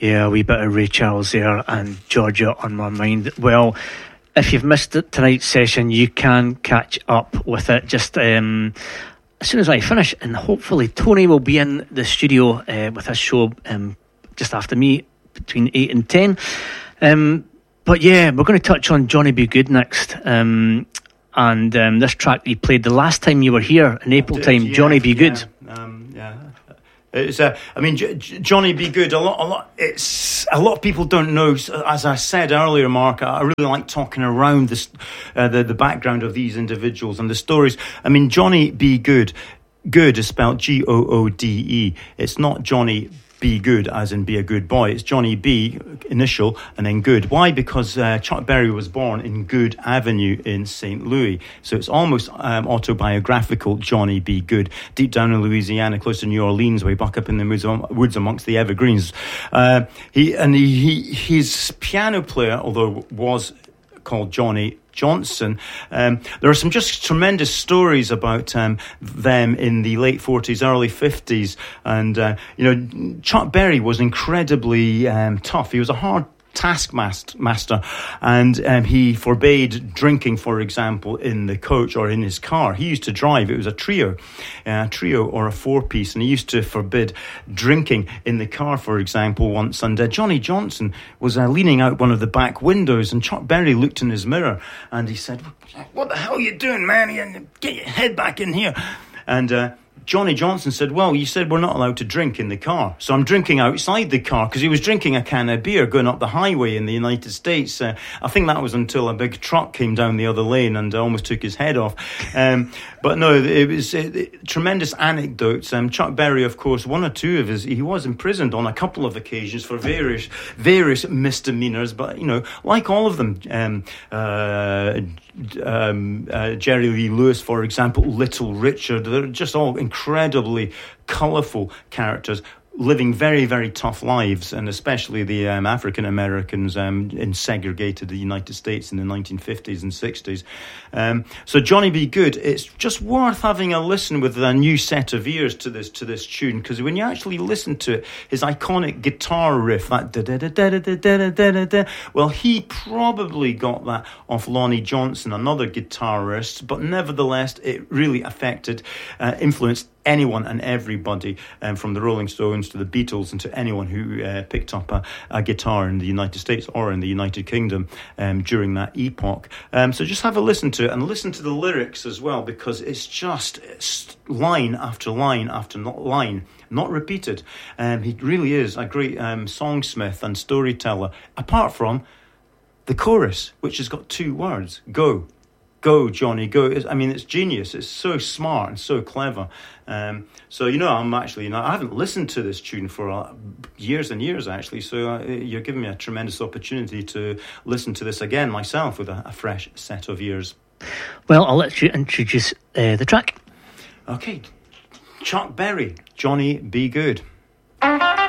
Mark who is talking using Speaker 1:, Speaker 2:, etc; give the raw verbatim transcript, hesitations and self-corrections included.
Speaker 1: Yeah, a wee bit of Ray Charles there and Georgia on my mind. Well, if you've missed it, tonight's session, you can catch up with it just um, as soon as I finish, and hopefully Tony will be in the studio uh, with his show um, just after me between eight and ten. Um, but yeah, we're going to touch on Johnny B. Good next. Um, and um, this track you played the last time you were here in April
Speaker 2: did,
Speaker 1: time,
Speaker 2: yeah,
Speaker 1: Johnny B. Good.
Speaker 2: Yeah, um, yeah. It's uh, I mean, J- J- Johnny B. Good. A lot, a lot. It's a lot of people don't know. As I said earlier, Mark, I really like talking around this, uh, the the background of these individuals and the stories. I mean, Johnny B. Good. Good is spelled G O O D E. It's not Johnny Be Good, as in be a good boy. It's Johnny B, initial, and then Good. Why? Because uh, Chuck Berry was born in Good Avenue in Saint Louis. So it's almost um, autobiographical, Johnny B. Good. Deep down in Louisiana, close to New Orleans, way back up in the woods amongst the evergreens. Uh, he And he, he his piano player, although was called Johnny Johnson. Um, there are some just tremendous stories about um, them in the late forties, early fifties. And, uh, you know, Chuck Berry was incredibly um, tough. He was a hard taskmaster, and um, he forbade drinking, for example, in the coach or in his car. He used to drive. It was a trio, uh, a trio or a four-piece, and he used to forbid drinking in the car, for example, once. And uh, Johnny Johnson was uh, leaning out one of the back windows, and Chuck Berry looked in his mirror, and he said, "What the hell are you doing, man? Get your head back in here." And uh, Johnny Johnson said, "Well, you said we're not allowed to drink in the car, so I'm drinking outside the car," because he was drinking a can of beer going up the highway in the United States. Uh, I think that was until a big truck came down the other lane and almost took his head off. Um, but no, it was it, it, tremendous anecdotes. Um, Chuck Berry, of course, one or two of his, he was imprisoned on a couple of occasions for various various misdemeanors. But you know, like all of them, um, uh, um, uh, Jerry Lee Lewis, for example, Little Richard, they're just all incredibly colourful characters living very, very tough lives, and especially the um, African Americans um, in segregated the United States in the nineteen fifties and sixties. Um, so Johnny B. Good, it's just worth having a listen with a new set of ears to this to this tune, because when you actually listen to it, his iconic guitar riff, that da da da da da da da da da, well, he probably got that off Lonnie Johnson, another guitarist, but nevertheless, it really affected, uh, influenced anyone and everybody, um, from the Rolling Stones to the Beatles and to anyone who uh, picked up a, a guitar in the United States or in the United Kingdom um, during that epoch. Um, so just have a listen to it and listen to the lyrics as well, because it's just it's line after line after line, not repeated. Um, he really is a great um, songsmith and storyteller, apart from the chorus, which has got two words: go. Go, Johnny, go. I mean, it's genius. It's so smart and so clever. Um, so, you know, I'm actually, you know, I haven't listened to this tune for uh, years and years, actually. So uh, you're giving me a tremendous opportunity to listen to this again myself with a, a fresh set of ears.
Speaker 1: Well, I'll let you introduce uh, the track.
Speaker 2: Okay. Chuck Berry, Johnny B. Good.